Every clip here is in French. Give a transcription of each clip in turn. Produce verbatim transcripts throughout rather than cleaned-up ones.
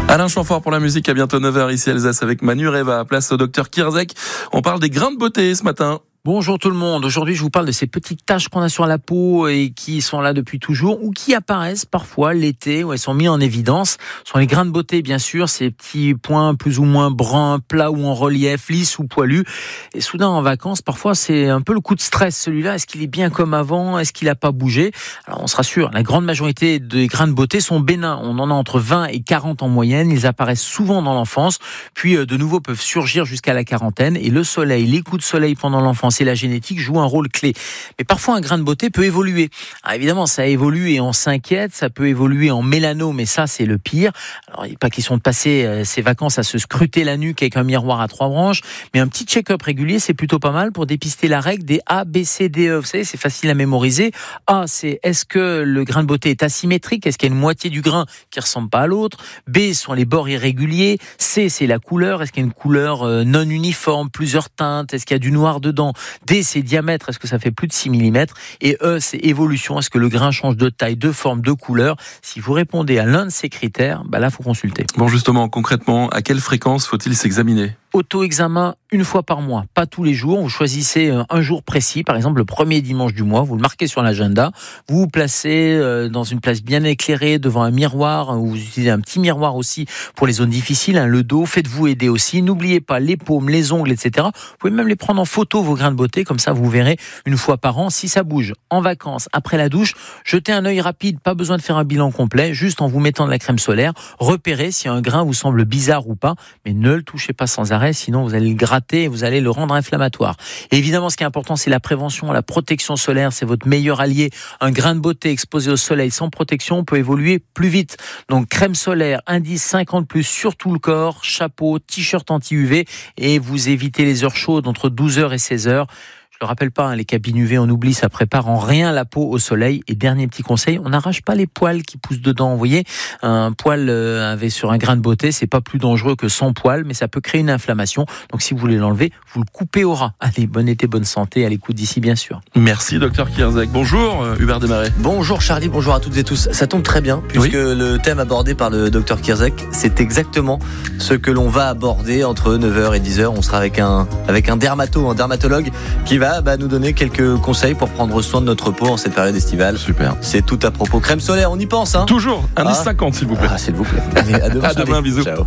Alain Chamfort pour la musique, à bientôt neuf heures ici Alsace avec Manu Reva, place au docteur Kierzek. On parle des grains de beauté ce matin. Bonjour tout le monde, aujourd'hui je vous parle de ces petites taches qu'on a sur la peau et qui sont là depuis toujours ou qui apparaissent parfois l'été où elles sont mises en évidence. Ce sont les grains de beauté bien sûr, ces petits points plus ou moins bruns, plats ou en relief, lisses ou poilus. Et soudain en vacances, parfois c'est un peu le coup de stress celui-là. Est-ce qu'il est bien comme avant ? Est-ce qu'il n'a pas bougé ? Alors on se rassure, la grande majorité des grains de beauté sont bénins. On en a entre vingt et quarante en moyenne. Ils apparaissent souvent dans l'enfance, puis de nouveau peuvent surgir jusqu'à la quarantaine. Et le soleil, les coups de soleil pendant l'enfance et la génétique joue un rôle clé. Mais parfois, un grain de beauté peut évoluer. Alors évidemment, ça évolue et on s'inquiète. Ça peut évoluer en mélanome, mais ça, c'est le pire. Alors, il n'est pas question de passer euh, ses vacances à se scruter la nuque avec un miroir à trois branches, mais un petit check-up régulier, c'est plutôt pas mal pour dépister la règle des A, B, C, D, E. Vous savez, c'est facile à mémoriser. A, c'est est-ce que le grain de beauté est asymétrique ? Est-ce qu'il y a une moitié du grain qui ressemble pas à l'autre ? B, sont les bords irréguliers. C, c'est la couleur. Est-ce qu'il y a une couleur euh, non uniforme, plusieurs teintes ? Est-ce qu'il y a du noir dedans ? D, c'est diamètre, est-ce que ça fait plus de six millimètres ? Et E, c'est évolution, est-ce que le grain change de taille, de forme, de couleur ? Si vous répondez à l'un de ces critères, bah là, il faut consulter. Bon, justement, concrètement, à quelle fréquence faut-il s'examiner ? Auto-examen une fois par mois, pas tous les jours. Vous choisissez un jour précis, par exemple le premier dimanche du mois, vous le marquez sur l'agenda, vous vous placez dans une place bien éclairée devant un miroir, vous utilisez un petit miroir aussi pour les zones difficiles, hein, le dos, faites-vous aider aussi. N'oubliez pas les paumes, les ongles, et cetera. Vous pouvez même les prendre en photo, vos grains de beauté, comme ça vous verrez une fois par an si ça bouge. En vacances, après la douche, jetez un œil rapide, pas besoin de faire un bilan complet, juste en vous mettant de la crème solaire, repérez si un grain vous semble bizarre ou pas, mais ne le touchez pas sans arrêt, sinon vous allez le gratter et vous allez le rendre inflammatoire. Et évidemment, ce qui est important, c'est la prévention, la protection solaire, c'est votre meilleur allié. Un grain de beauté exposé au soleil sans protection peut évoluer plus vite. Donc crème solaire, indice cinquante plus sur tout le corps, chapeau, t-shirt anti-U V et vous évitez les heures chaudes entre douze heures et seize heures. Je le rappelle pas, hein, les cabines U V, on oublie, ça prépare en rien la peau au soleil. Et dernier petit conseil, on n'arrache pas les poils qui poussent dedans. Vous voyez, un poil euh, avec sur un grain de beauté, c'est pas plus dangereux que sans poil, mais ça peut créer une inflammation. Donc si vous voulez l'enlever, vous le coupez au ras. Allez, bon été, bonne santé, à l'écoute d'ici bien sûr. Merci docteur Kierzek. Bonjour euh, Hubert Desmarais. Bonjour Charlie, bonjour à toutes et tous. Ça tombe très bien puisque oui. Le thème abordé par le docteur Kierzek, c'est exactement ce que l'on va aborder entre neuf heures et dix heures. On sera avec un avec un dermato, un dermatologue qui va bah, nous donner quelques conseils pour prendre soin de notre peau en cette période estivale. Super. C'est tout à propos. Crème solaire, on y pense, hein ? Toujours. Indice ah. cinquante, s'il vous plaît. Ah, s'il vous plaît. Allez, à demain. À demain, bisous. Ciao.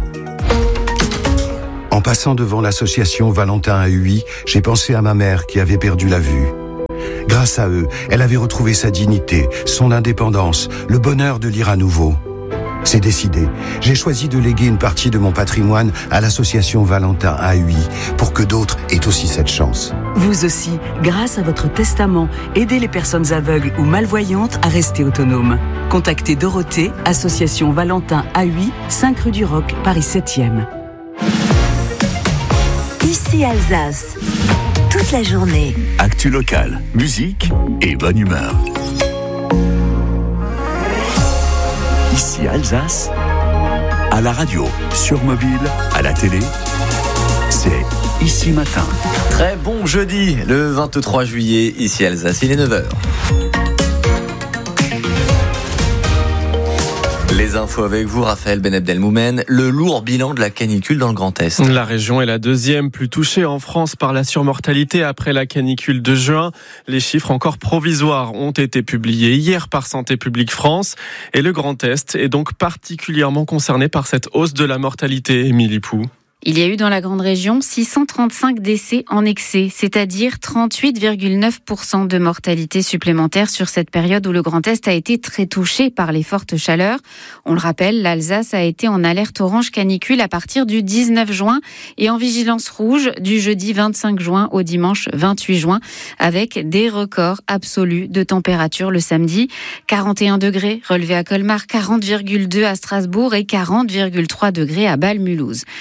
En passant devant l'association Valentin A U I, j'ai pensé à ma mère qui avait perdu la vue. Grâce à eux, elle avait retrouvé sa dignité, son indépendance, le bonheur de lire à nouveau. C'est décidé. J'ai choisi de léguer une partie de mon patrimoine à l'association Valentin A U I pour que d'autres aient aussi cette chance. Vous aussi, grâce à votre testament, aidez les personnes aveugles ou malvoyantes à rester autonomes. Contactez Dorothée, association Valentin A U I, cinq rue du Roc, Paris septième. Ici Alsace, toute la journée. Actu locale, musique et bonne humeur. Ici Alsace, à la radio, sur mobile, à la télé, c'est Ici Matin. Très bon jeudi, le vingt-trois juillet, ici Alsace, il est neuf heures. Les infos avec vous, Raphaël Ben Abdelmoumen. Le lourd bilan de la canicule dans le Grand Est. La région est la deuxième plus touchée en France par la surmortalité après la canicule de juin. Les chiffres encore provisoires ont été publiés hier par Santé publique France. Et le Grand Est est donc particulièrement concerné par cette hausse de la mortalité, Émilie Pou. Il y a eu dans la grande région six cent trente-cinq décès en excès, c'est-à-dire trente-huit virgule neuf pour cent de mortalité supplémentaire sur cette période où le Grand Est a été très touché par les fortes chaleurs. On le rappelle, l'Alsace a été en alerte orange canicule à partir du dix-neuf juin et en vigilance rouge du jeudi vingt-cinq juin au dimanche vingt-huit juin, avec des records absolus de température le samedi. quarante et un degrés relevés à Colmar, quarante virgule deux à Strasbourg et quarante virgule trois degrés à Bâle-Mulhouse. Comme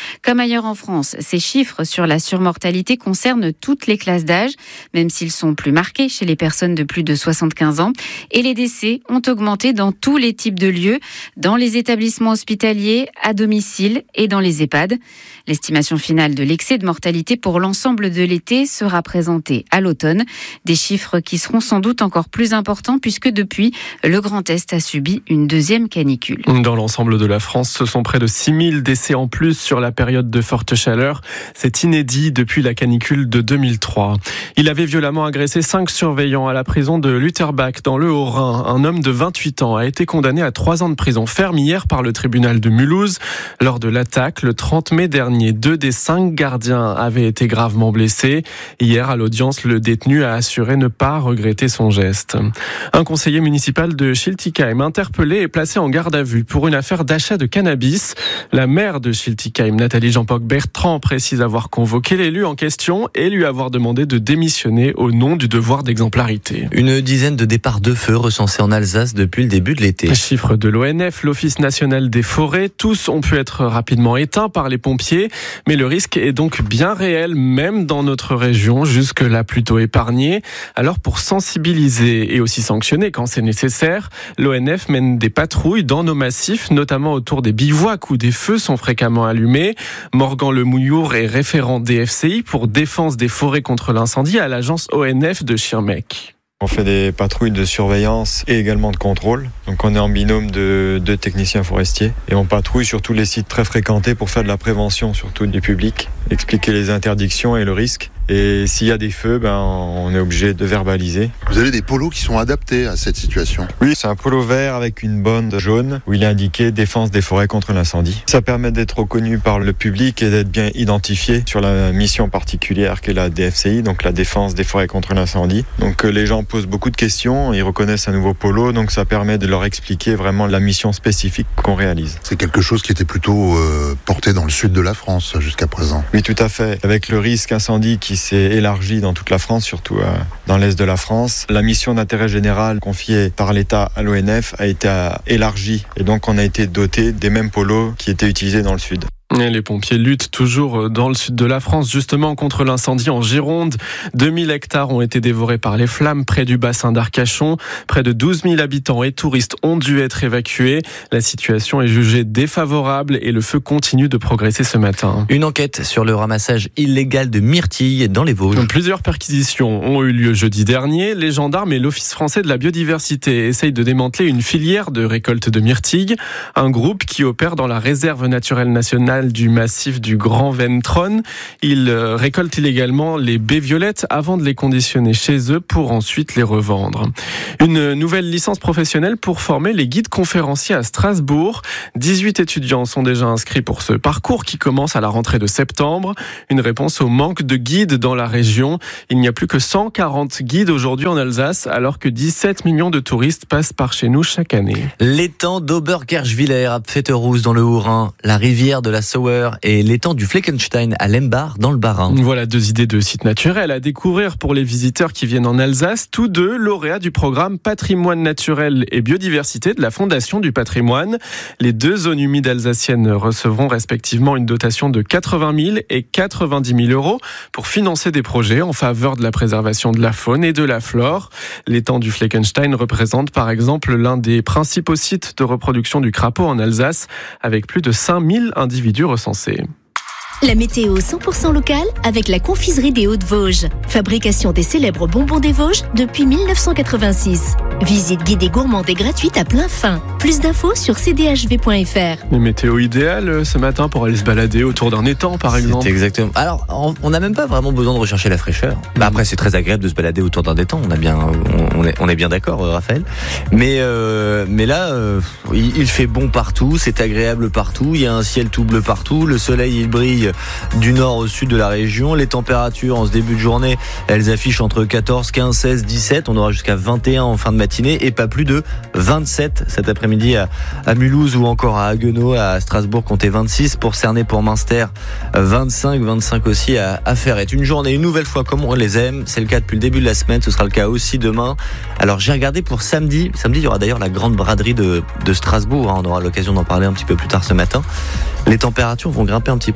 ailleurs en France. Ces chiffres sur la surmortalité concernent toutes les classes d'âge, même s'ils sont plus marqués chez les personnes de plus de soixante-quinze ans. Et les décès ont augmenté dans tous les types de lieux, dans les établissements hospitaliers, à domicile et dans les EHPAD. L'estimation finale de l'excès de mortalité pour l'ensemble de l'été sera présentée à l'automne. Des chiffres qui seront sans doute encore plus importants puisque depuis, le Grand Est a subi une deuxième canicule. Dans l'ensemble de la France, ce sont près de six mille décès en plus sur la période de forte chaleur. C'est inédit depuis la canicule de deux mille trois. Il avait violemment agressé cinq surveillants à la prison de Lutterbach dans le Haut-Rhin. Un homme de vingt-huit ans a été condamné à trois ans de prison ferme hier par le tribunal de Mulhouse. Lors de l'attaque, le trente mai dernier, deux des cinq gardiens avaient été gravement blessés. Hier, à l'audience, le détenu a assuré ne pas regretter son geste. Un conseiller municipal de Schiltigheim interpellé et placé en garde à vue pour une affaire d'achat de cannabis. La maire de Schiltigheim, Nathalie Jean-Paul-Bertrand, précise avoir convoqué l'élu en question et lui avoir demandé de démissionner au nom du devoir d'exemplarité. Une dizaine de départs de feu recensés en Alsace depuis le début de l'été. Chiffre de l'O N F, l'Office national des forêts. Tous ont pu être rapidement éteints par les pompiers, mais le risque est donc bien réel, même dans notre région, jusque-là plutôt épargnée. Alors pour sensibiliser et aussi sanctionner quand c'est nécessaire, l'O N F mène des patrouilles dans nos massifs, notamment autour des bivouacs où des feux sont fréquemment allumés. Morgan Lemouillour est référent D F C I pour défense des forêts contre l'incendie à l'agence O N F de Schirmeck. On fait des patrouilles de surveillance et également de contrôle. Donc on est en binôme de deux techniciens forestiers et on patrouille sur tous les sites très fréquentés pour faire de la prévention, surtout du public, expliquer les interdictions et le risque. Et s'il y a des feux, ben, on est obligé de verbaliser. Vous avez des polos qui sont adaptés à cette situation? Oui, c'est un polo vert avec une bande jaune où il est indiqué défense des forêts contre l'incendie. Ça permet d'être reconnu par le public et d'être bien identifié sur la mission particulière qu'est la D F C I, donc la défense des forêts contre l'incendie. Donc les gens posent beaucoup de questions, ils reconnaissent un nouveau polo, donc ça permet de leur expliquer vraiment la mission spécifique qu'on réalise. C'est quelque chose qui était plutôt euh, porté dans le sud de la France jusqu'à présent. Oui, tout à fait. Avec le risque incendie qui s'est élargi dans toute la France, surtout euh, dans l'est de la France, la mission d'intérêt général confiée par l'État à l'O N F a été euh, élargie et donc on a été doté des mêmes polos qui étaient utilisés dans le sud. Et les pompiers luttent toujours dans le sud de la France, justement contre l'incendie en Gironde. deux mille hectares ont été dévorés par les flammes près du bassin d'Arcachon. Près de douze mille habitants et touristes ont dû être évacués. La situation est jugée défavorable et le feu continue de progresser ce matin. Une enquête sur le ramassage illégal de myrtilles dans les Vosges. Plusieurs perquisitions ont eu lieu jeudi dernier. Les gendarmes et l'Office français de la biodiversité essayent de démanteler une filière de récolte de myrtilles. Un groupe qui opère dans la réserve naturelle nationale du massif du Grand Ventron. Ils récoltent illégalement les baies violettes avant de les conditionner chez eux pour ensuite les revendre. Une nouvelle licence professionnelle pour former les guides conférenciers à Strasbourg. dix-huit étudiants sont déjà inscrits pour ce parcours qui commence à la rentrée de septembre. Une réponse au manque de guides dans la région. Il n'y a plus que cent quarante guides aujourd'hui en Alsace alors que dix-sept millions de touristes passent par chez nous chaque année. L'étang d'Obergerschwiller à Pfetterous dans le Haut-Rhin, la rivière de la Sauer et l'étang du Fleckenstein à Lembach dans le Bas-Rhin. Voilà deux idées de sites naturels à découvrir pour les visiteurs qui viennent en Alsace, tous deux lauréats du programme Patrimoine naturel et biodiversité de la Fondation du patrimoine. Les deux zones humides alsaciennes recevront respectivement une dotation de quatre-vingt mille et quatre-vingt-dix mille euros pour financer des projets en faveur de la préservation de la faune et de la flore. L'étang du Fleckenstein représente par exemple l'un des principaux sites de reproduction du crapaud en Alsace avec plus de cinq mille individus recensés. La météo cent pour cent locale avec la confiserie des Hauts-de-Vosges. Fabrication des célèbres bonbons des Vosges depuis mille neuf cent quatre-vingt-six. Visite guidée gourmande et gratuite à plein fin. Plus d'infos sur c d h v point f r. Une météo idéale ce matin pour aller se balader autour d'un étang par exemple. C'est exactement. Alors, on n'a même pas vraiment besoin de rechercher la fraîcheur. Bah, après, c'est très agréable de se balader autour d'un étang. On a bien, on est, on est bien d'accord, Raphaël. Mais, euh, mais là, euh, il, il fait bon partout. C'est agréable partout. Il y a un ciel tout bleu partout. Le soleil, il brille du nord au sud de la région. Les températures en ce début de journée, elles affichent entre quatorze, quinze, seize, dix-sept. On aura jusqu'à vingt et un en fin de matinée et pas plus de vingt-sept cet après-midi à, à Mulhouse ou encore à Haguenau, à Strasbourg, comptez vingt-six. Pour Cernay, pour Münster, vingt-cinq, vingt-cinq aussi à, à Ferrette. Une journée une nouvelle fois comme on les aime. C'est le cas depuis le début de la semaine. Ce sera le cas aussi demain. Alors j'ai regardé pour samedi. Samedi, il y aura d'ailleurs la grande braderie de, de Strasbourg. On aura l'occasion d'en parler un petit peu plus tard ce matin. Les températures vont grimper un petit peu pour samedi.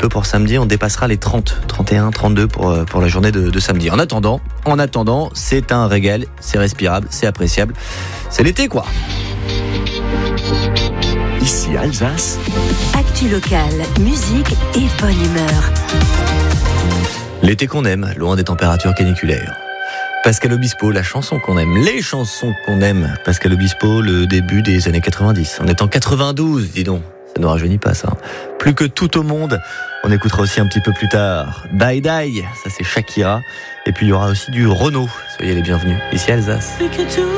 samedi, on dépassera les trente, trente et un, trente-deux pour, pour la journée de, de samedi. En attendant, en attendant, c'est un régal, c'est respirable, c'est appréciable. C'est l'été, quoi. Ici Alsace. Actu locale, musique et bonne humeur. L'été qu'on aime, loin des températures caniculaires. Pascal Obispo, la chanson qu'on aime, les chansons qu'on aime. Pascal Obispo, le début des années quatre-vingt-dix. On est en quatre-vingt-douze, dis donc. Ça ne rajeunit pas, ça. Plus que tout au monde. On écoutera aussi un petit peu plus tard Die Die, ça c'est Shakira. Et puis il y aura aussi du Renaud. Soyez les bienvenus, ici Alsace.